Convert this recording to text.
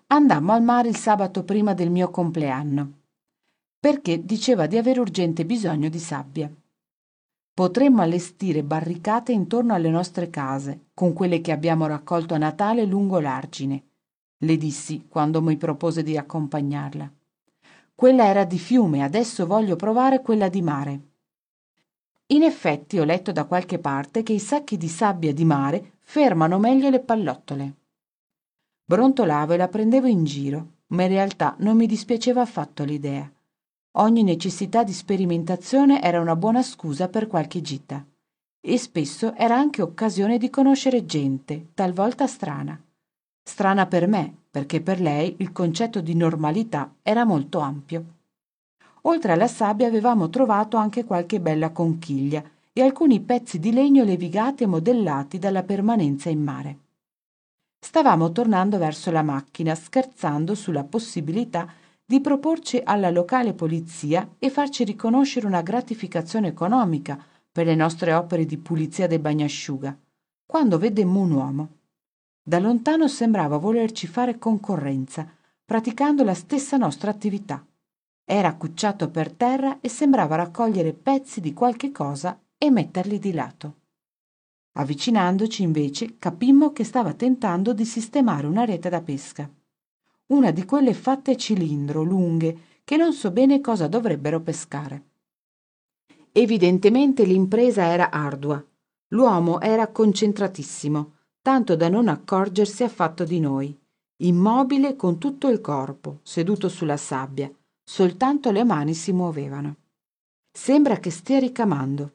Andammo al mare il sabato prima del mio compleanno, perché diceva di avere urgente bisogno di sabbia. Potremmo allestire barricate intorno alle nostre case, con quelle che abbiamo raccolto a Natale lungo l'argine, le dissi quando mi propose di accompagnarla. Quella era di fiume, adesso voglio provare quella di mare. In effetti ho letto da qualche parte che i sacchi di sabbia di mare fermano meglio le pallottole. Brontolavo e la prendevo in giro, ma in realtà non mi dispiaceva affatto l'idea. Ogni necessità di sperimentazione era una buona scusa per qualche gita. E spesso era anche occasione di conoscere gente, talvolta strana. Strana per me, perché per lei il concetto di normalità era molto ampio. Oltre alla sabbia avevamo trovato anche qualche bella conchiglia e alcuni pezzi di legno levigati e modellati dalla permanenza in mare. Stavamo tornando verso la macchina, scherzando sulla possibilità di proporci alla locale polizia e farci riconoscere una gratificazione economica per le nostre opere di pulizia del bagnasciuga, quando vedemmo un uomo. Da lontano sembrava volerci fare concorrenza, praticando la stessa nostra attività. Era accucciato per terra e sembrava raccogliere pezzi di qualche cosa e metterli di lato. Avvicinandoci, invece, capimmo che stava tentando di sistemare una rete da pesca. Una di quelle fatte a cilindro, lunghe, che non so bene cosa dovrebbero pescare. Evidentemente l'impresa era ardua. L'uomo era concentratissimo, tanto da non accorgersi affatto di noi, immobile con tutto il corpo, seduto sulla sabbia, soltanto le mani si muovevano. Sembra che stia ricamando,